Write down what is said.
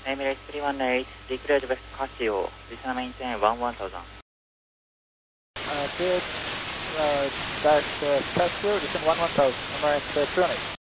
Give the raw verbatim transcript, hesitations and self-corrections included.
Emirates three one eight, declared West Casio, descend maintain one one thousand. Uh, good, uh, dash uh, Casio, descend one one thousand, Emirates uh, three one eight.